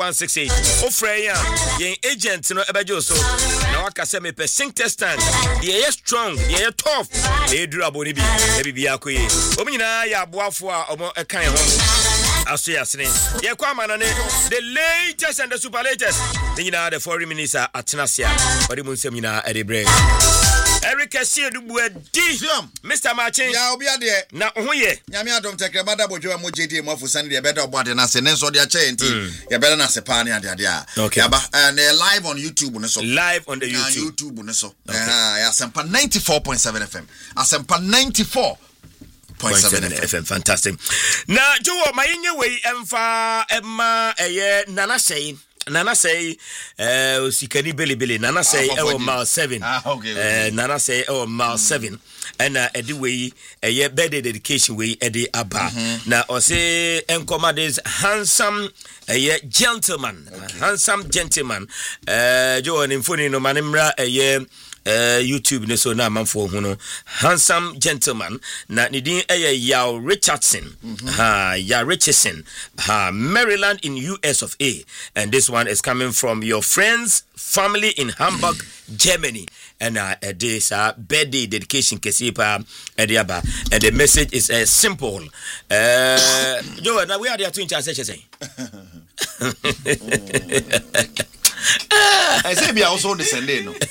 168 ofreya yen agent no ebejo so na waka se me person testant dey strong dey tough dey durable ni bi e bibia koye omnyina ya aboafo a omo ekan ho aso yasene ye kwa manane the latest and the super latest nyina the foreign minister atenasia body mun sem nyina edebre Eric Siedubuedi Mr. Martin ya obi ade na ho ye nyame adom tekre bada bodwa mo JD mo afusane de beda obade na se nenso de a che enti ye beda na se pa ne ade a okay. Yaba and live on YouTube no so live on the YouTube no so ya Asempa 94.7 FM Asempa 94.7 FM fantastic na Joe mayenye we emfa emma eye Nana say Sikani Billy Nana say mile 7 Nana say mile 7 and edi way a birthday dedication way edi abba na o say enkoma this handsome gentleman handsome gentleman Joe and phone no manimra YouTube ne so na manfo hu no handsome gentleman na nidin Yao Richardson Richardson Maryland in US of A, and this one is coming from your friends family in Hamburg Germany, and this birthday dedication kesipa ediaba, and the message is simple. Joe, now we are there to intercession. I say be also the Sunday no.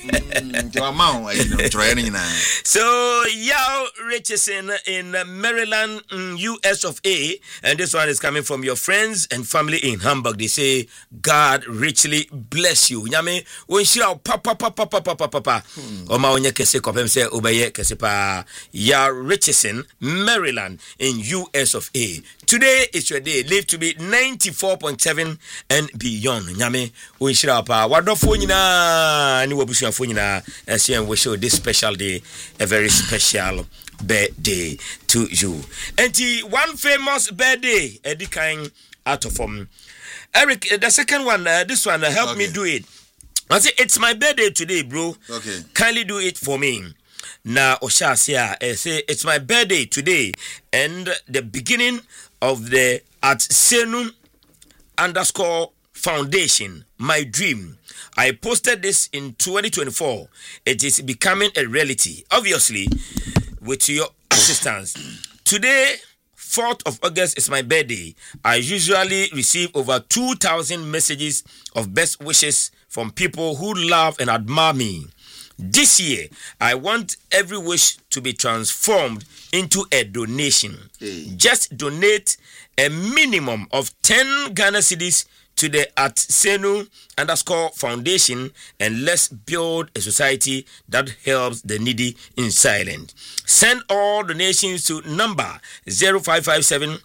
So Yao Richardson in Maryland, US of A, and this one is coming from your friends and family in Hamburg. They say God richly bless you. Nyame wonshira papa. Oma onye kese kopem se obeye kese pa. Yao Richardson, Maryland in US of A. Today is your day. Live to be 94.7 and beyond. Nyame wonshira pa. Wadofo nyina ni wabusuafo nyina and we show this special day, a very special birthday to you. And one famous birthday, Eddie Kind out of Eric, the second one, this one, help me do it. I say, it's my birthday today, bro. Okay. Kindly do it for me. Now, Oshasia, say, it's my birthday today, and the beginning of the at Senu _foundation, my dream. I posted this in 2024. It is becoming a reality, obviously, with your assistance. Today, 4th of August is my birthday. I usually receive over 2,000 messages of best wishes from people who love and admire me. This year, I want every wish to be transformed into a donation. Just donate a minimum of 10 Ghana cedis to the at Senu _foundation, and let's build a society that helps the needy in silence. Send all donations to number 0557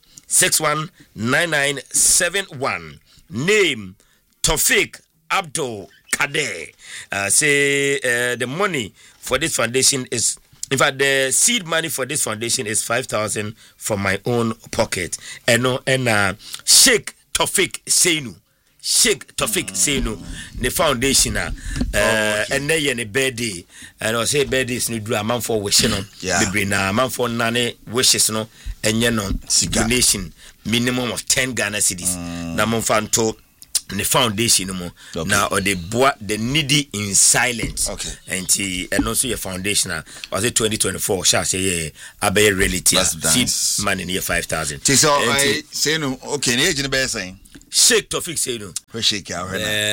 619971. Name Tofik Abdul Kader. Say the money for this foundation is, in fact, the seed money for this foundation is 5,000 from my own pocket. And Sheikh Tofik Senu. Sheikh Tofik Senu, the foundation, and they any birthday, and I say birthday is new a man for wishing on, the bring a man for nane wishes no, and donation minimum of 10 Ghana cedis. Namon fanto the foundation no more now, or the needy in silence. Okay, and also your foundation. Was it 2024? Shall say a bear reality? Seed money near 5,000. So I say no. Okay, age in the best saying. Sheikh Tofik Senu. Where shake out?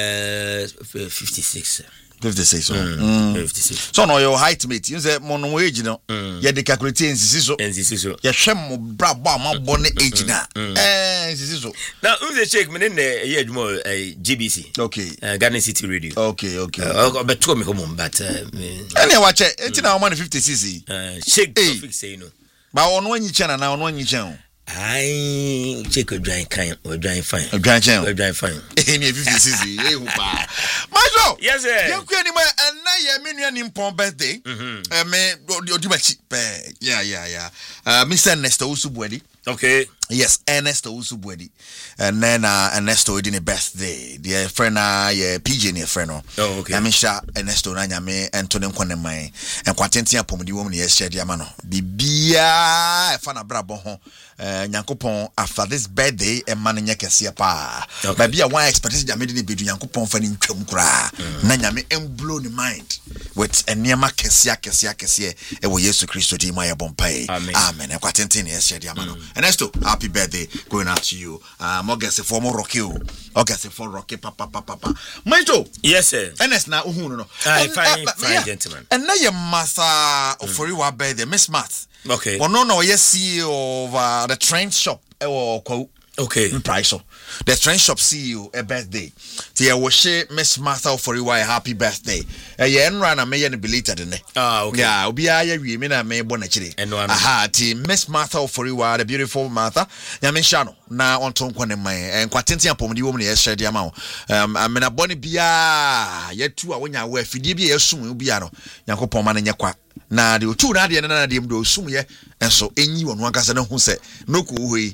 56. 56. 56. So no your height mate. You say mono age no. You dey calculate NCC so. You shame bra ba ma born age na. NCC so. Now who the check me in the year more GBC. Okay. Ghana City Radio. Okay. But to me home but any watch it. It's now 56. Sheikh Tofik Senu. But on one you channel now on one you channel. I check a dry kind or dry fine. A dry channel. A dry fine. Any 56. Majo. Yes, sir. You can anywhere and now you mean in Pom birthday. Yeah. Mr. Nestor Usubwedi. Okay. Yes, Ernesto Usubwedi. And then Ernesto did a birthday. The friend PJ near friend. Oh, okay. I mean sha Ernesto na nyame Antonio Kwanemai and Quatentia Pomodi woman yes share diamano. Bibia fana brabo ho Nyankopon after this birthday and man nyakese pa. Bibia one expectation jame de bedu Nyankopon fani ntwam kura. Na nyame blow the mind with eniema kese e wo Yesu Kristo di ma yebompai. Amen. And Quatentia yes share diamano. Ernesto happy birthday going out to you. August for more Rocky. August for Rocky papa. Maito. Yes sir. Ernest na uhunu no. Fine gentleman. And now your master for you birthday Miss Math. Okay. Well no yes CEO of the train shop okay. Price the train shop CEO a birthday. Tia wish Miss Martha for you a happy birthday. Run a may belated in it. Okay. Yeah, Obia we mean I may bonachiri. Aha, Miss Martha for you the beautiful Martha. Yamishano now on Tom Quanema and Quatentia Pomdi woman yes share the amount. I mean a bonny bia yet 2 when you were Fidibia soon biano. Yanko Poman and Yakwa. Na the two Nadia and Nadia do sum ye and so any one Wankasano who said no cool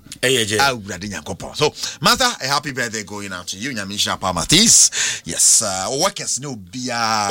so Martha a happy birthday going out to you Yamisha Pamatis. Yes workers no bia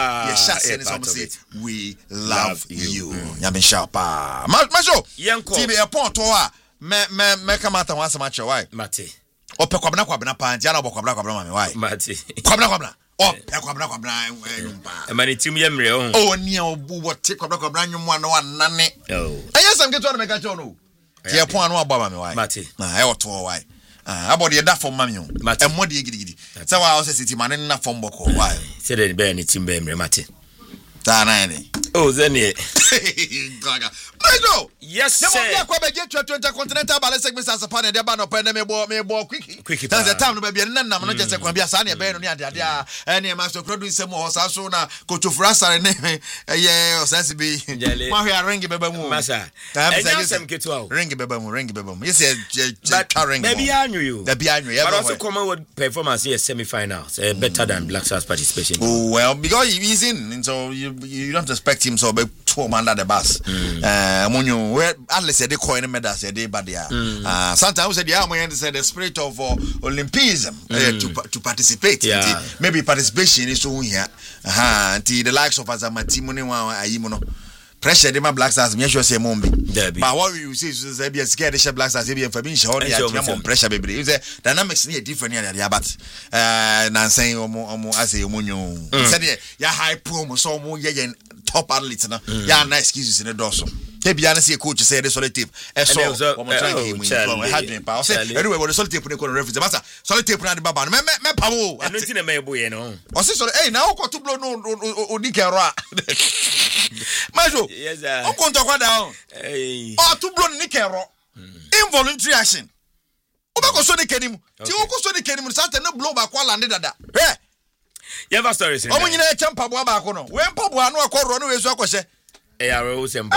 yes we love you Yamisha Pa Masho Yanko TV a point toa me kamata once much why Mate ope kwabna pa jana kwabna why Mate kwabna oh, kwabna mani team yemre oh nia obu wote kwabna nwum no anane oh ayesam get one make no tie pon anu agba me why Mate na e oto why about the da for mami o e modi gidi say wa o say city man na for mboko why say the be any team be emre Mate ta na ni oh zeni gaga Majo yes sir dem kwa be get 20 continental ballet segment as a panel de ba no pe na me bo quick that's the time no be na nam no just kwa bia sa na be no ni ade ene master produce mo hosa so na kotofura sare ne ye osansi bi ma hwe ring beba mu masa enya sem ketu awo ring beba mu yes ring baby anyu you the be anyu but also come with performance here semi-finals better than Black Stars participation. Oh well because he's in so you don't expect him so be two man under the bus monyo where at least they coin medals they bad there sometimes said the spirit of Olympism to participate maybe participation is so here the likes of Azamati money ayimono pressure them Black Stars me sure say mombi but what we say is be scared the Black Stars be for being sure they pressure baby you say dynamics here different here but na saying omo as a monyo said ya high promo so mo ye top athletes na ya na excuses in the dorsal bia na say coach say the solid tape so we try game we had been pa say anyway we the solid tape ko referee master solid tape na the baba me pamo eno ti na me boye no o say solid na o ko to blow no odikero a Majo yes sir o ko to kwa down o to blow ni kero involuntary action o be ko so ni kenim ti o ko so ni kenim sa ta na blow ba kwa land dada you have a story say o mo nyina e champa boa ba ko no we mpaboa no akoro no we so akose Arewusem.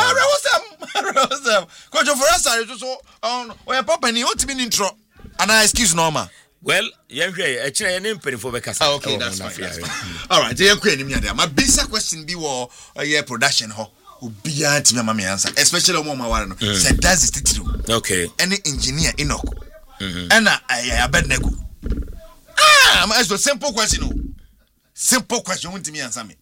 Coach for us are so on we papa ni otimi ni intro and I excuse normal. Well, yenhwe e kire ne mpeni fo be kasa. Okay, that's fine. All right, yenhwe enim ya there. My basic question be wo year production ho. Obia timi ma me answer, especially o ma ware no. Say does it true. Okay. Any engineer Enoch. And I Abednego. I'm ask a simple question. Simple question want me answer me.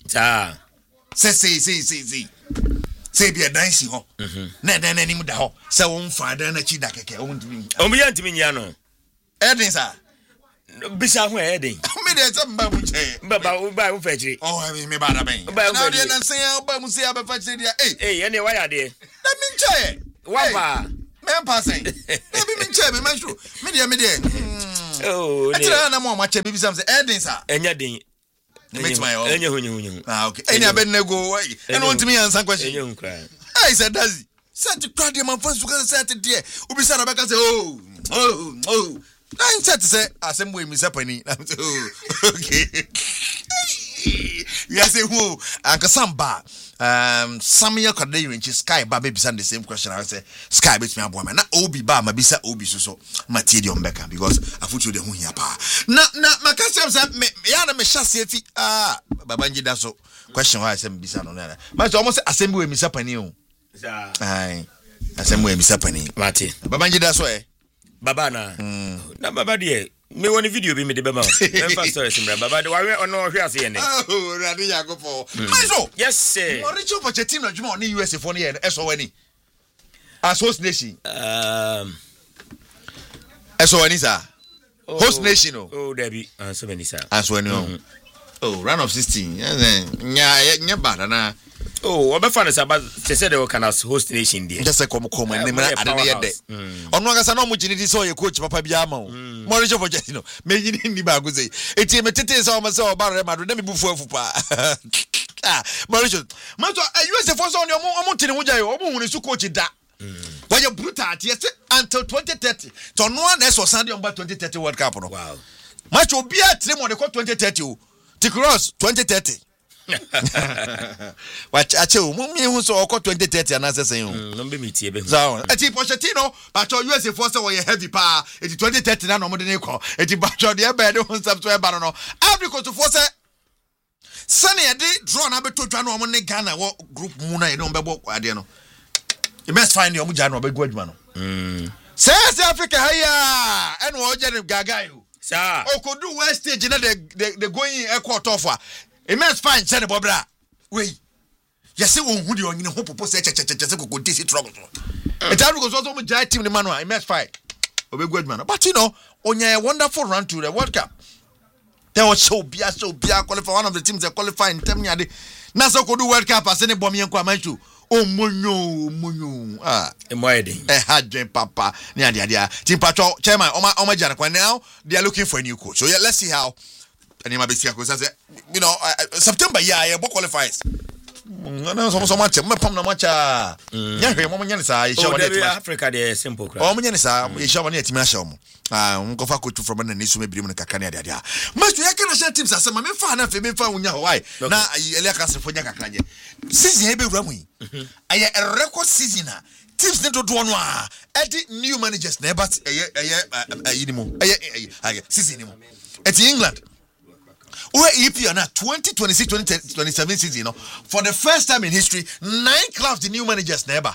Say be a dancing ho. Na dan anim da ho. Say won fa dan na chi da keke o ntimi. O me yantimi nya no. Edin sir. Bisa ho edin. Me dey say mba mu che. Mba wo fa chiri. Oh, me ba da ben. Na dey na say ba mu say abefa chiri dia. Ene wa ya de. Na me che. Wa ba. Me pa say. Na me che me sure. Me dey. Oh, ne. Etira na mo ma che bibi sam say edin sir. Enya din. Enye hunyu. Okay. Any Abednego way. And want me answer question. Enye hunkra. I said does. Said to crowd man first you say there. Obi say na say oh. I said to say assembly me sapani. Okay. You say who Uncle Samba Samuel Corday when Sky ba be the same question I say Sky bet me aboa na obi ba ma bisa obi so material mbeka because afutu de hu hia pa na makasem say me ya na me hyase fi babanji da so question why say bisa no na ma so almost assembly we misa pani o ai asem we mi sapani mate baba ngida so baba na na baba de me woni video bi me de bema emfa story simbra baba de wawe ono hwe ase ye ne oh radi yakofo maso yes sir Mauricio Pochettino adwuma on USA for ne eso wani as host nation eso wani sa host nation oh debi so many sir as wani oh round of 16 nya bad na oh obefa no saba se said they can as host nation there just come and me adene ye de onu anga sa no mo jinidi so ye coach papa bia ma o Mauricio Pochettino me yini ni ba go say eti me tete so ma so ba re ma do na me bufu afu pa Mauricio maso USA for so omo tini ho jai omo hu ne su coach da why you brutal yes until 2030 to no na so Sunday on 2030 World Cup no wow match obi a tire mo de 2030 o T-Cross 2030 watch ache o mummy hu so okọ 2030 ana sesen o no be me tie be so eti Pochettino but USA for so we heavy pa eti 2030 na no mo de ne ko eti bacho de e be de hu nsam so e ba no Africa to for say sane e de draw na be to dwa no mo ne Ghana wo group mu na e no be bo ade no you must find your muja no be go adwuma no South Africa haya eno o je ne gaga o sir okodu west stage na the going airport offer it must find send bobra we yes we hu de onyine ho popo se che kokodi si trouble it have go so mo jai team the manual it must fight obegu adwuma but you know onya a wonderful run to the World Cup there was so bia qualify one of the teams that qualify in term yade na so kodu World Cup as any bom yen kwa manchu o monyo emoyede hadwen papa ne ade team patro chairman oma jana kwa now they are looking for a new coach so yeah let's see how anima be see say you know September yeah qualifies no so much me pam na macha nya hwe mo nya ne sa isha wani team Africa dey simple crowd o mo nya ne sa isha wani team asha mo nko fa coach from na nisu mebiri mu kakane ade mas to yakana sha teams asema me fa na fe me fa unya why na elia kasefo nya kakranye season e be wura mu yi aye a record season teams need to do one edi new managers na but yinimo season ni mo at England where EPL now 2026-2027 season, you know, for the first time in history, 9 clubs the new managers never.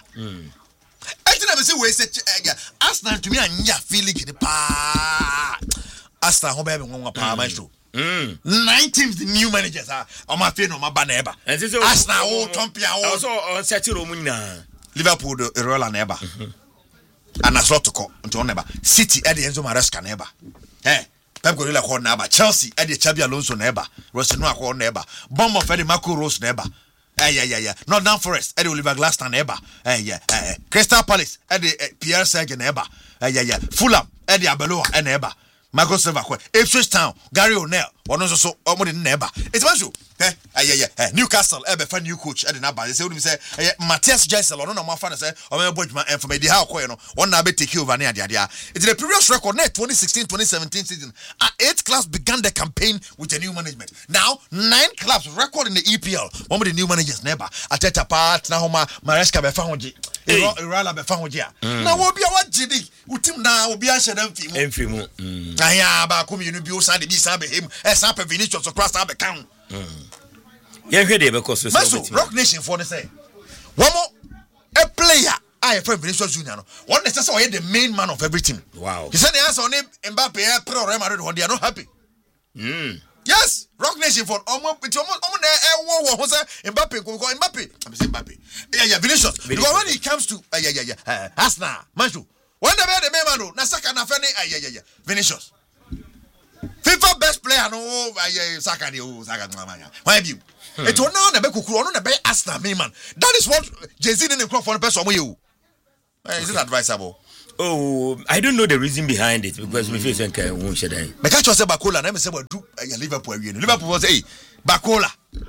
I think I say we say Arsenal to me and ya feeling the pa. Arsenal home having one pa maestro. 9 teams the new managers are on my fin on my banner. Arsenal oh Tompia also on Setiro Muna. Liverpool the Royal never. And as lot to call until never. City at the Enzo Maresca never. Hey. Pep Guardiola call neba Chelsea e de Xabi Alonso neba Rossino call neba Bournemouth e de Marco Rose neba Northern Forest e de Oliver Glasner neba Crystal Palace e de Pierre Serge neba Fulham e de Abeloa e neba Marco Silva call Ipswich Town Gary O'Neill one so omo de neba it's one show Newcastle e be fa new coach e de na ba say we say Matthias Gisel no ma fa na say o me bodjuma en for me di ha call no one na be take over na ade it's the previous record net 2016-2017 season 8 clubs began the campaign with a new management now 9 clubs record in the EPL one of the new managers never Ateta part na homa Maresca be fa hoji Irala be fa hoji na wo bia wa gidi utim na obi a hye dem fimu aya ba ko mi no bi o sa de bi sa be him sa pe Vinicius so cross be kan yeah hwe de be cause so Rock Nation for the say one more a player I friend Vinicius Junior no one necessarily the main man of every team wow he said the answer on Mbappe pro Real Madrid they are not happy yes Rock Nation for almost na wo say Mbappe I'm saying Mbappe yeah Vinicius because when it comes to Arsenal Manchu when the main man na Saka na fene Vinicius FIFA best player no Saka why have you it will now be kukuru no be Arsenal main man that is what Jay-Z in the club for the person you is it advisable I don't know the reason behind it because we feel like won shedan me catch you say Bakola na me say do Liverpool we Liverpool was say Bakola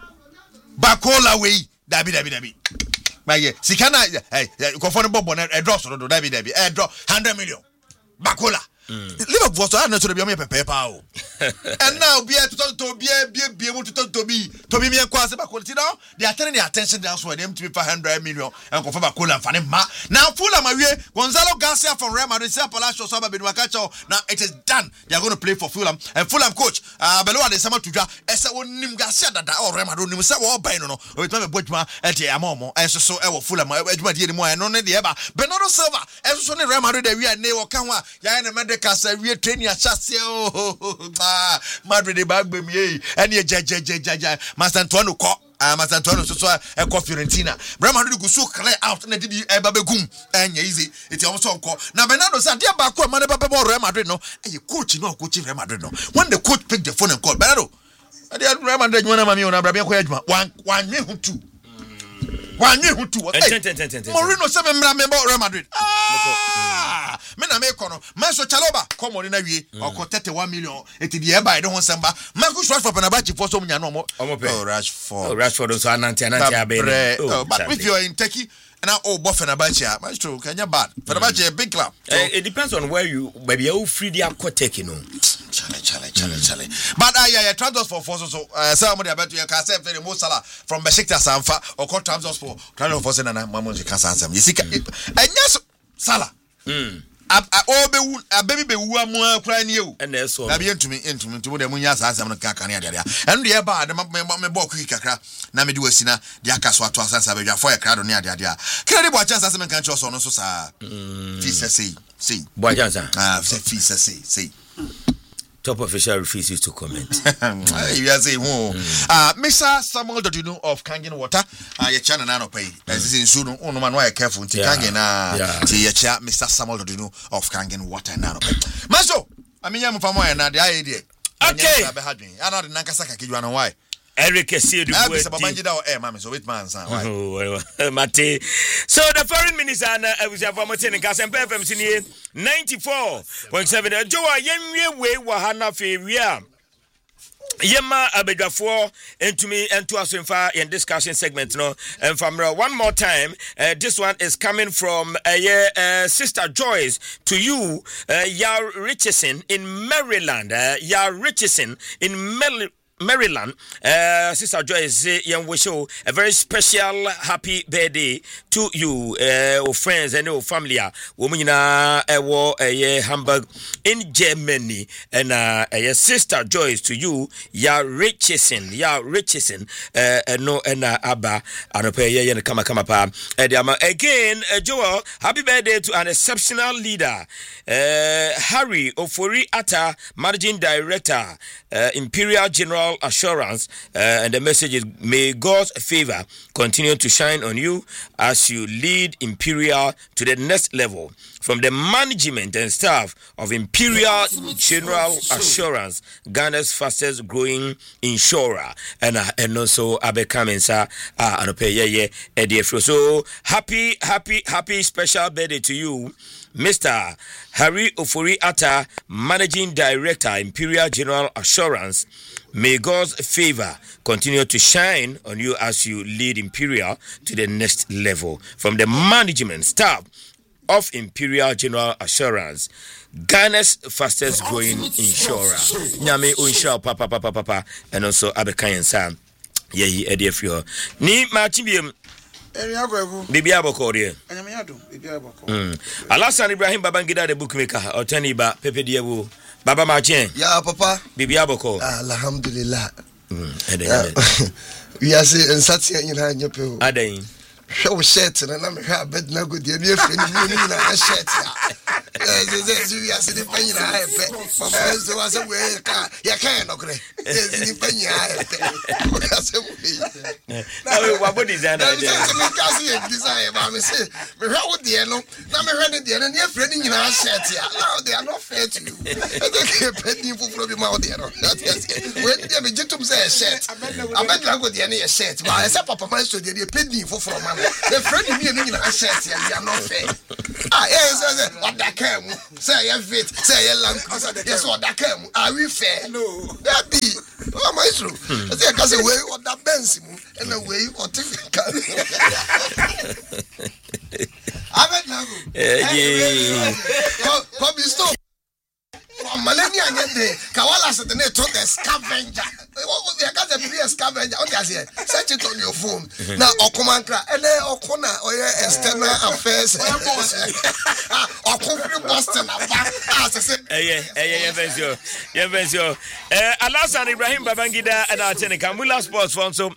we dabi my sikana go for the bobo na drop so do dabi drop 100 million Bakola Liverpool so na to be me pepe pa o. And now be to be able to be me kwase ba quality now. They are turning their attention elsewhere them to be 500 million and confirm ba Fulham fan ma. Now Fulham awie Gonzalo Garcia from Real Madrid say Palacio so ba be wakacho. Now it is done. They are going to play for Fulham and Fulham coach Beloa de sama tudwa ese wonim Garcia dada o Real Madrid nim say wo ban no. O betwa be bodjuma e de amomo enso so e wo Fulham adwuma de mu no ne de eba Bernardo Silva enso so ne Real Madrid de wi ne wo kan ho a ya ne medical say wi training achase o Madrid de bagbe mi e ene jajajajaja Master Antonio ko Master Antonio so e ko Fiorentina Real Madrid go so clear out na di e ba begum enya easy eti o so nko na Bernardo say dia ba ko ma ne ba be Real Madrid no e coach no coach Real Madrid no when the coach pick the phone and call Bernardo dia Real Madrid nyona ma mi ona bra be ko adwuma wan me hu tu Mourinho say me member Real Madrid me na me kono Maso Chaloba come on na wie oko 31 million eti de e ba de ho samba Marcus Rashford na ba chi for so munya no mo Rashford so ananti abe but if you are in Turkey now Fenerbahce Maestro Kenya bad Fenerbahce a big club so, it depends on where you maybe you free their Turkey no chale but yeah transfers for so somebody about you can say very Mo Salah from Besiktas Anfa or call transfers for transfer for na mama you can say you see enya Salah baby be wu amu kra ni ewu na so na be entumi de munya asasam no kaka ne ade anu de ba de me ball quick kakra na me de wasina de aka so ato asasa be dwa for e kra do ne ade kra de bo chance asem kan cho so no so sa fi say bo chance fi say Top official refuses to comment. You are saying, Mr. Samuel Dodino of Kangen Water, your channel now pay. As is in soon, no man, why careful to Kangen, Mr. Samuel Dodino of Kangen Water now pay. Maso, I mean, I'm from where now the idea. Okay, I know the Nagasaka Kijuana why. Eric Essien Dubois. So with man, Mate. So the foreign minister was a former in Gas and FM 94.7. Joa Yemwe we wahana feria. Yema abedafo entumi ento aso in discussion segment no and from one more time this one is coming from Sister Joyce to you Ya Richardson in Maryland Maryland, Sister Joyce, young wish you a very special happy birthday to you, friends and your family. Woman in Hamburg in Germany, and Sister Joyce to you, Ya Richardson, no Abba, and a pay and come pa. Again, Joel, happy birthday to an exceptional leader, Harry Ofori Atta, Managing Director, Imperial General Assurance, and the message is may God's favor continue to shine on you as you lead Imperial to the next level. From the management and staff of Imperial General Assurance, Ghana's fastest growing insurer, and also Abe Kamensa and so happy special birthday to you, Mr. Harry Ofori Atta, Managing Director, Imperial General Assurance. May God's favor continue to shine on you as you lead Imperial to the next level. From the management staff of Imperial General Assurance, Ghana's fastest growing insurer. Nyame insure papa and also Abekayan Sam. Ye edifio. Ni machimbium Bibi Aboko there. Alasan Ibrahim Babangida the bookmaker or Taniba Pepe Diabu Baba Marchen. Ya papa Bibi Aboko. Alhamdulillah. We are saying Satya in Hanyapo. Adain. Show shirt and I'm a bed no good. You're a shirt. We are sitting in a high pet. There was a way you can't look at what is that? They are not fair to you. They for the mouth there. When the say shirt, I bet I go the shirt. But I said, Papa, my study, they paid me for from the friend me and a shirt, and they are not fair. Yes, what that came. Say your fit, say your land. Yes, what that came. Are we fair? No, that be. Oh, my true. I say, I say, way what that Benz and the way what I bet now. Stop. Malenia Yende, Kawala said the net the scavenger. What the got to be a scavenger? Okay, search it on your phone. Now, Okomankra, and then Okona, or external affairs, or Kofi Boston, as I said. Alasan Ibrahim Babangida and Artenica Mula Sports Fonso,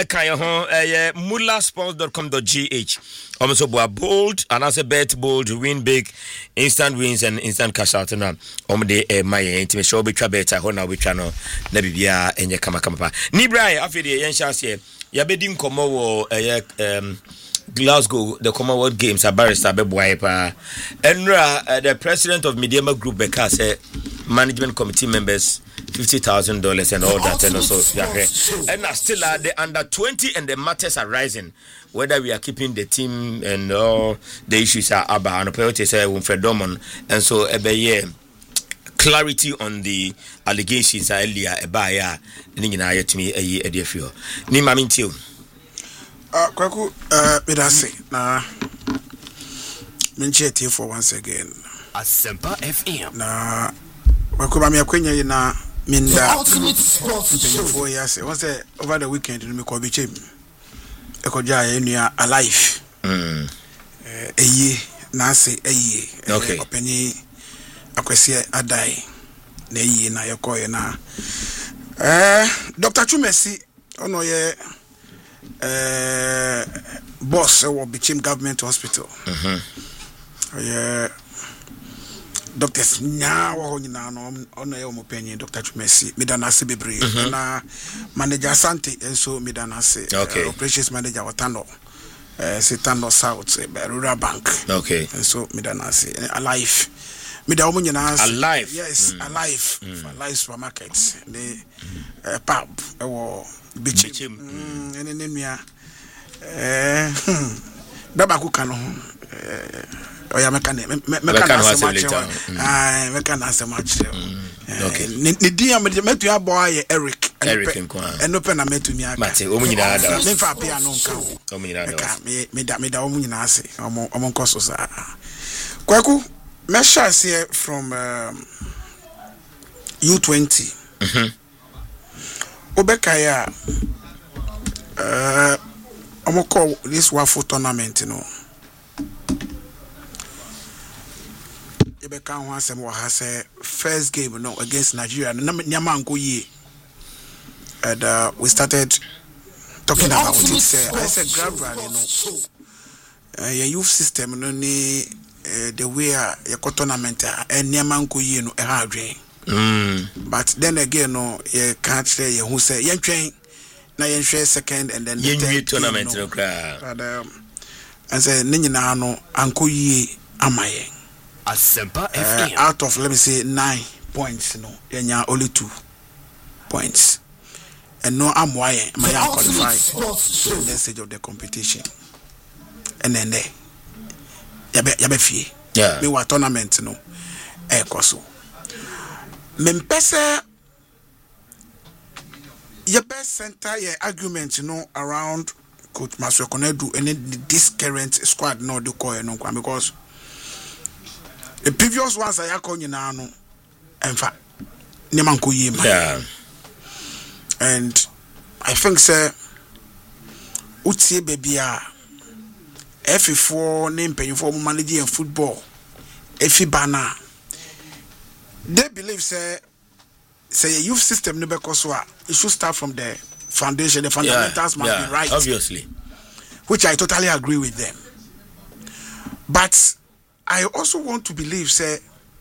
mulasports.com.gh. Also, bold and as a bet bold, win big, instant wins and instant cash out. Now, de my intimate show be better. Hona we channel Nebibia and your kama. Nibra, after the Yenshas here, Yabedim Como Glasgow, the Commonwealth Games are barrister Bebwiper. And the president of Mediama Group Becca said management committee members $50,000 and all that, and also and still the under 20 and the matters are rising. Whether we are keeping the team and all the issues are about and priority say Fredomon, and so clarity on the allegations are earlier about ningina to me a dear few. Ni mamintiu. Kwaku medase na menchete for once again. Asempa FM. Na kwaku ba me akwenya na minda for years. Once over the weekend me ko bi chem. Ekoja enua alive. Na say okay. Openi akwesi adai na na yekoye na Dr. Chumesi ono ye boss or Bichim Government Hospital. Doctors now on your opinion, Dr. Chumesi, Midanasi Bibri, na manager Santi, and so Midanasi, operations manager Watano, Sitano South, Rural Bank, and so Midanasi, alive. Midaumunas alive, yes, alive, alive supermarkets, the pub or Bichim, and then Babaku Kano. Oya mekane much. Okay. Nidia metu ya boy Eric and open na metu mi aka. Mate o munyina da. Me fa pia no nka wo. O munyina da. Me da o munyina ase. Omo nkoso sa. Kwaku me share here from U20. Obekaya omo call this WAFU tournament no. Ebeka ho asem wa ha say first game no against Nigeria na nyama nko yi. And we started talking about it. I said gradually no. Your youth system no ni the way your tournament and nyama nko yi no e ha adwen. But then again no you can't say you who say yen twen na yen share second and then the third tournament no crowd. And say ni nyina no anko yi amaye. Asempa FM. Out of let me say 9 points no yenya only 2 points. And no amwaye my qualify to the next stage of the competition. And then there yabe fie. Yeah. Me wa tournament no e koso. Mempese your best center your argument no around Coach Maswekonedu and this current squad no do call no because the previous ones I call you now no in fact nemanko yema. Yeah. And I think sir utie baby a F4 name paying for managing football if bana they believe say a youth system no because it should start from the foundation. The fundamentals must be right, obviously, which I totally agree with them. But I also want to believe say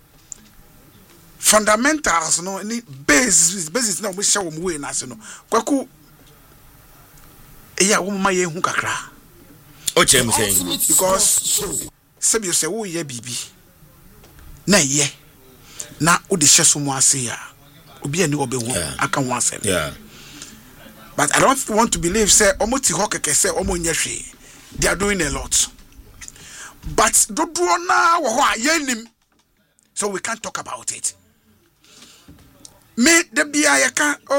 fundamentals no any basis no we show we way na se no kwaku eya wo ma ye hu kakra o chem saying because sabi say wo ye bibi na ye na o de hyeso mu ase ya obi ani obehu aka ho asem. Yeah. But I don't want to believe say omoti ho keke say omo nya hwe. They are doing a lot. But dodo na wo ho ayenim, so we can't talk about it. Me the bia ye kan